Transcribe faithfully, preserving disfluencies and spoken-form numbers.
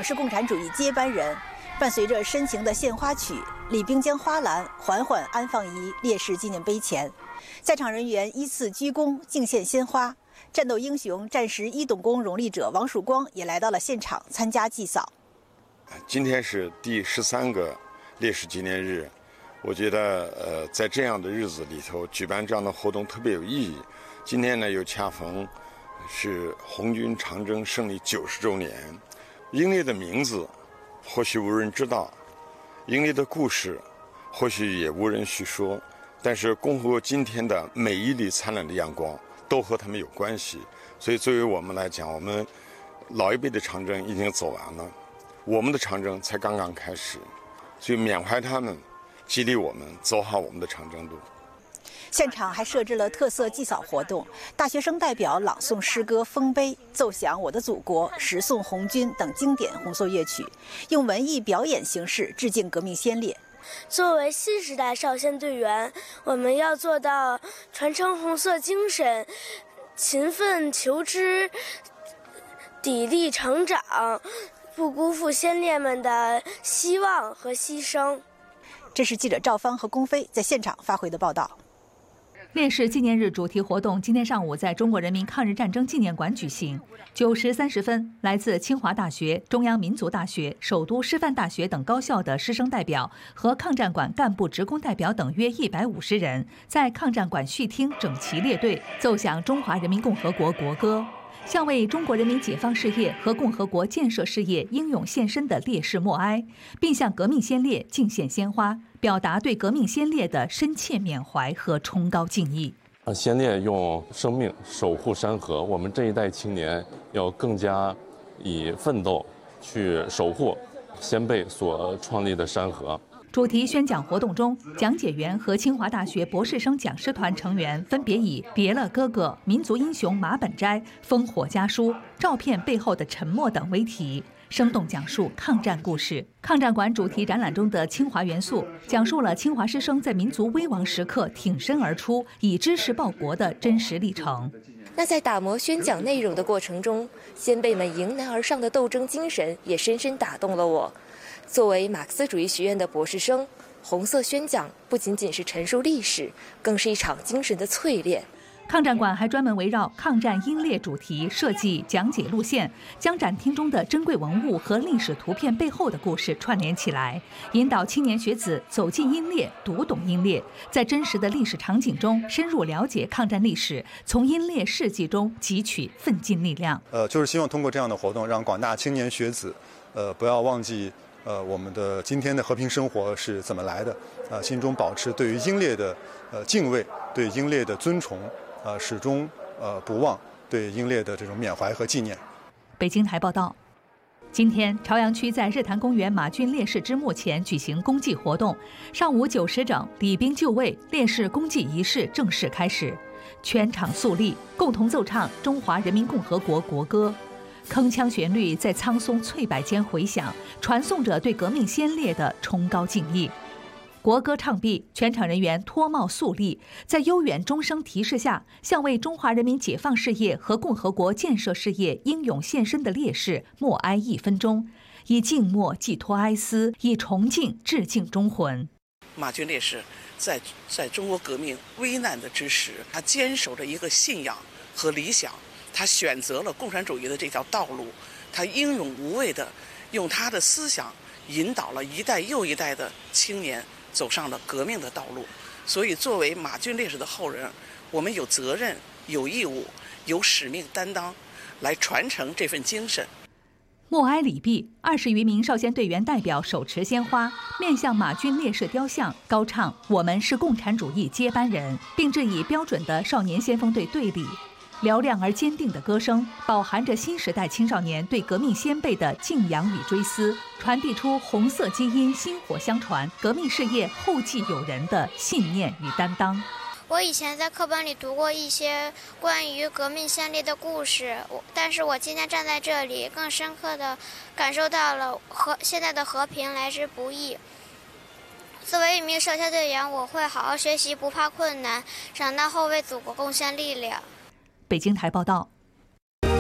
们是共产主义接班人。伴随着深情的献花曲，礼兵将花篮缓缓安放于烈士纪念碑前，在场人员依次鞠躬敬献鲜花。战斗英雄、战时一等功荣立者王曙光也来到了现场参加祭扫。 今天是第十三个烈士纪念日，我觉得呃，在这样的日子里头举办这样的活动特别有意义。今天呢，又恰逢是红军长征胜利九十周年，英烈的名字或许无人知道，英烈的故事或许也无人叙说，但是共和国今天的每一粒灿烂的阳光都和他们有关系。所以作为我们来讲，我们老一辈的长征已经走完了，我们的长征才刚刚开始，所以缅怀他们，激励我们走好我们的长征路。 现场还设置了特色祭扫活动，大学生代表朗诵诗歌《丰碑》，奏响《我的祖国》，十颂红军等经典红色乐曲，用文艺表演形式致敬革命先烈。 作为新时代少先队员，我们要做到传承红色精神，勤奋求知，砥砺成长，不辜负先烈们的希望和牺牲。 这是记者赵芳和龚飞在现场发回的报道。 烈士纪念日主题活动今天上午在中国人民抗日战争纪念馆举行。九时三十分，来自清华大学、中央民族大学、首都师范大学等高校的师生代表和抗战馆干部职工代表等约一百五十人，在抗战馆序厅整齐列队，奏响中华人民共和国国歌，向为中国人民解放事业和共和国建设事业英勇献身的烈士默哀，并向革命先烈敬献鲜花，表达对革命先烈的深切缅怀和崇高敬意。 先烈用生命守护山河，我们这一代青年要更加以奋斗去守护先辈所创立的山河。 主题宣讲活动中，讲解员和清华大学博士生讲师团成员分别以《别了哥哥》《民族英雄马本斋》《烽火家书》《照片背后的沉默》等为题，生动讲述抗战故事。抗战馆主题展览中的清华元素，讲述了清华师生在民族危亡时刻挺身而出，以知识报国的真实历程。 那在打磨宣讲内容的过程中，先辈们迎难而上的斗争精神也深深打动了我。作为马克思主义学院的博士生，红色宣讲不仅仅是陈述历史，更是一场精神的淬炼。 抗战馆还专门围绕抗战英烈主题设计讲解路线，将展厅中的珍贵文物和历史图片背后的故事串联起来，引导青年学子走进英烈，读懂英烈，在真实的历史场景中深入了解抗战历史，从英烈事迹中汲取奋进力量。 呃，就是希望通过这样的活动，让广大青年学子，呃，不要忘记。呃，我们的今天的和平生活是怎么来的？呃，心中保持对于英烈的呃敬畏，对英烈的尊崇，呃，始终呃不忘对英烈的这种缅怀和纪念。 北京台报道，今天朝阳区在日坛公园马军烈士之墓前举行公祭活动，上午九时整，礼兵就位，烈士公祭仪式正式开始，全场肃立，共同奏唱中华人民共和国国歌。铿锵旋律在苍松翠柏间回响，传颂着对革命先烈的崇高敬意。国歌唱毕，全场人员脱帽肃立，在悠远钟声提示下，向为中华人民解放事业和共和国建设事业英勇献身的烈士默哀一分钟，以静默寄托哀思，以崇敬致敬忠魂。 马军烈士在在中国革命危难的之时，他坚守着一个信仰和理想。他选择了共产主义的这条道路，他英勇无畏地用他的思想引导了一代又一代的青年走上了革命的道路。所以作为马军烈士的后人，我们有责任、有义务、有使命担当来传承这份精神。 默哀礼毕，二十余名少先队员代表手持鲜花，面向马军烈士雕像，高唱“我们是共产主义接班人”，并致以标准的少年先锋队队礼。嘹亮而坚定的歌声，饱含着新时代青少年对革命先辈的敬仰与追思，传递出红色基因薪火相传、革命事业后继有人的信念与担当。 我以前在课本里读过一些关于革命先烈的故事，但是我今天站在这里，更深刻地感受到了和现在的和平来之不易。作为一名少先队员，我会好好学习，不怕困难，长大后为祖国贡献力量。 北京台报道，